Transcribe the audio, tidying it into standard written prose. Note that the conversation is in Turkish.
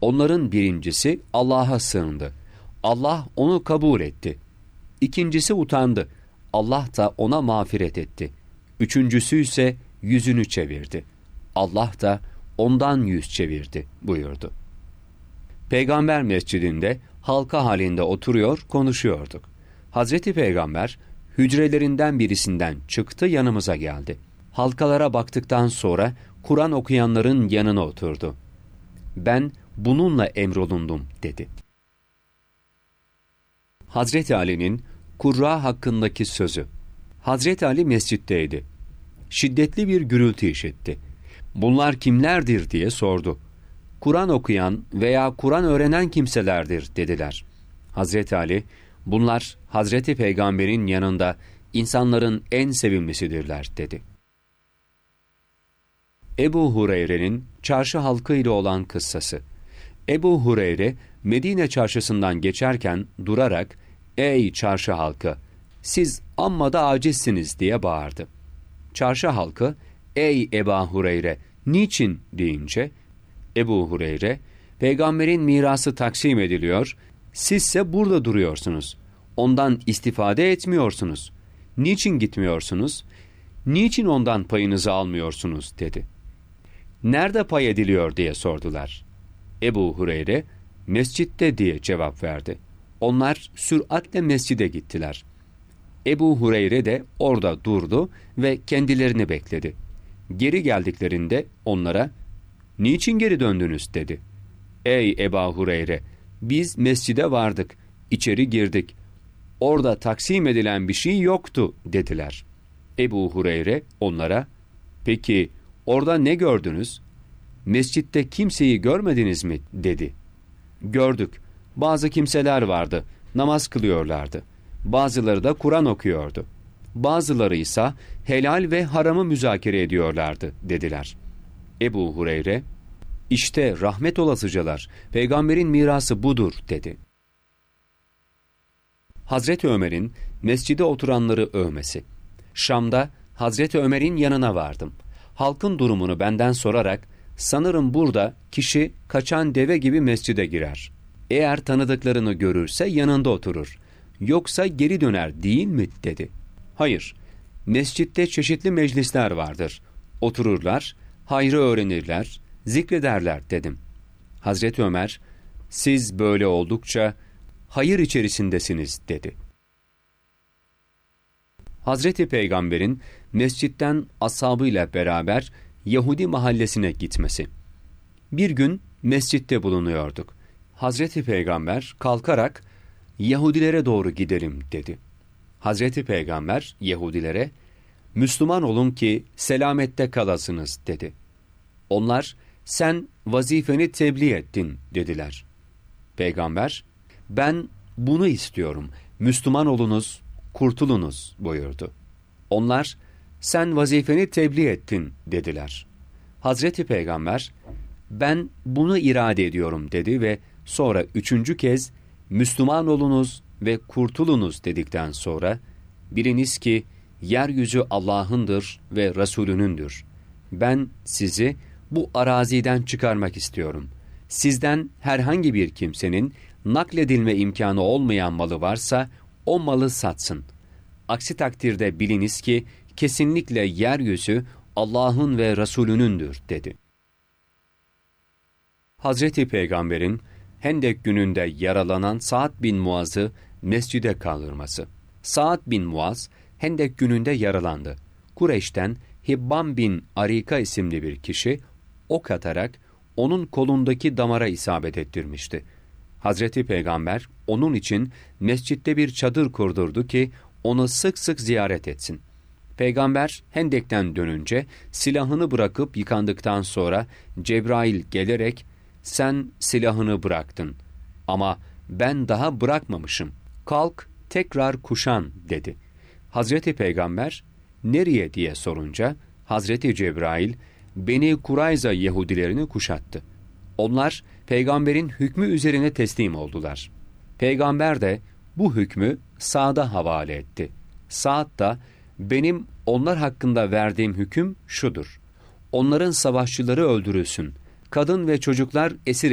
Onların birincisi Allah'a sığındı. Allah onu kabul etti. İkincisi utandı. Allah da ona mağfiret etti. Üçüncüsü ise yüzünü çevirdi. Allah da ondan yüz çevirdi buyurdu. Peygamber mescidinde halka halinde oturuyor, konuşuyorduk. Hazreti Peygamber hücrelerinden birisinden çıktı, yanımıza geldi. Halkalara baktıktan sonra Kur'an okuyanların yanına oturdu. Ben bununla emrolundum dedi. Hazreti Ali'nin Kurra hakkındaki sözü. Hazreti Ali mescitteydi. Şiddetli bir gürültü işitti. Bunlar kimlerdir diye sordu. Kur'an okuyan veya Kur'an öğrenen kimselerdir dediler. Hazreti Ali, bunlar Hazreti Peygamber'in yanında insanların en sevimlisidirler dedi. Ebu Hureyre'nin çarşı halkı ile olan kıssası. Ebu Hureyre, Medine çarşısından geçerken durarak, "Ey çarşı halkı, siz amma da acizsiniz" diye bağırdı. Çarşı halkı, "Ey Ebu Hureyre, niçin?" deyince, Ebu Hureyre, "Peygamberin mirası taksim ediliyor, sizse burada duruyorsunuz. Ondan istifade etmiyorsunuz. Niçin gitmiyorsunuz? Niçin ondan payınızı almıyorsunuz?" dedi. "Nerede pay ediliyor?" diye sordular. Ebu Hureyre, "Mescitte" diye cevap verdi. Onlar süratle mescide gittiler. Ebu Hureyre de orada durdu ve kendilerini bekledi. Geri geldiklerinde onlara, "Niçin geri döndünüz?" dedi. "Ey Ebu Hureyre, biz mescide vardık, içeri girdik. Orada taksim edilen bir şey yoktu" dediler. Ebu Hureyre onlara, "Peki orada ne gördünüz? Mescitte kimseyi görmediniz mi?" dedi. "Gördük. Bazı kimseler vardı, namaz kılıyorlardı. Bazıları da Kur'an okuyordu. Bazıları ise helal ve haramı müzakere ediyorlardı" dediler. Ebu Hureyre, "İşte rahmet olasıcalar, peygamberin mirası budur" dedi. Hazreti Ömer'in mescide oturanları övmesi. Şam'da Hazreti Ömer'in yanına vardım. Halkın durumunu benden sorarak, "Sanırım burada kişi kaçan deve gibi mescide girer. Eğer tanıdıklarını görürse yanında oturur. Yoksa geri döner değil mi?" dedi. "Hayır, mescitte çeşitli meclisler vardır. Otururlar, hayrı öğrenirler, zikrederler" dedim. Hazreti Ömer, "Siz böyle oldukça hayır içerisindesiniz" dedi. Hazreti Peygamber'in mescitten ashabıyla beraber Yahudi mahallesine gitmesi. Bir gün mescitte bulunuyorduk. Hazreti Peygamber kalkarak, "Yahudilere doğru gidelim" dedi. Hazreti Peygamber Yahudilere, "Müslüman olun ki selamette kalasınız" dedi. Onlar, "Sen vazifeni tebliğ ettin" dediler. Peygamber, "Ben bunu istiyorum, Müslüman olunuz, kurtulunuz" buyurdu. Onlar, "Sen vazifeni tebliğ ettin" dediler. Hazreti Peygamber, "Ben bunu irade ediyorum" dedi ve sonra üçüncü kez "Müslüman olunuz ve kurtulunuz" dedikten sonra, "Biliniz ki yeryüzü Allah'ındır ve Resulünündür. Ben sizi bu araziden çıkarmak istiyorum. Sizden herhangi bir kimsenin nakledilme imkanı olmayan malı varsa o malı satsın. Aksi takdirde biliniz ki kesinlikle yeryüzü Allah'ın ve Resulünündür" dedi. Hazreti Peygamber'in Hendek gününde yaralanan Sa'd bin Muaz'ı mescide kaldırması. Sa'd bin Muaz Hendek gününde yaralandı. Kureyş'ten Hibban bin Arika isimli bir kişi ok atarak onun kolundaki damara isabet ettirmişti. Hazreti Peygamber onun için mescitte bir çadır kurdurdu ki onu sık sık ziyaret etsin. Peygamber Hendek'ten dönünce silahını bırakıp yıkandıktan sonra Cebrail gelerek, "Sen silahını bıraktın ama ben daha bırakmamışım. Kalk tekrar kuşan" dedi. Hazreti Peygamber, "Nereye?" diye sorunca Hazreti Cebrail, Beni Kurayza Yahudilerini kuşattı. Onlar Peygamber'in hükmü üzerine teslim oldular. Peygamber de bu hükmü Sa'd'a havale etti. Sa'd da, "Benim onlar hakkında verdiğim hüküm şudur: onların savaşçıları öldürülsün, kadın ve çocuklar esir